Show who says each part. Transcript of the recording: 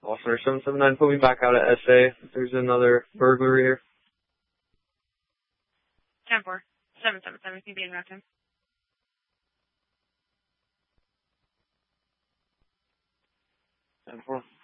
Speaker 1: Officer 779, put me back out at SA. There's another burglary here.
Speaker 2: 10-4. 777, can be in route time.
Speaker 1: 10-4.